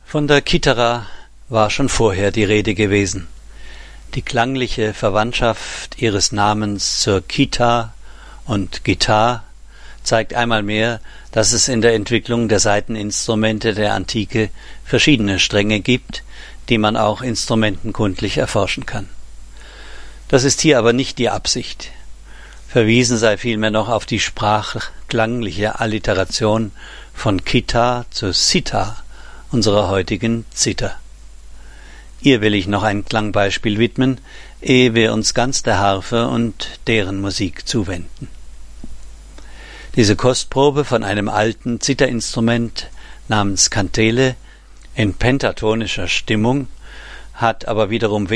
Von der Kithara war schon vorher die Rede gewesen. Die klangliche Verwandtschaft ihres Namens zur Kita und Gitarre zeigt einmal mehr, dass es in der Entwicklung der Saiteninstrumente der Antike verschiedene Stränge gibt, die man auch instrumentenkundlich erforschen kann. Das ist hier aber nicht die Absicht. Verwiesen sei vielmehr noch auf die sprachklangliche Alliteration von Kita zu Sita, unserer heutigen Zither. Ihr will ich noch ein Klangbeispiel widmen, ehe wir uns ganz der Harfe und deren Musik zuwenden. Diese Kostprobe von einem alten Zitherinstrument namens Kantele in pentatonischer Stimmung hat aber wiederum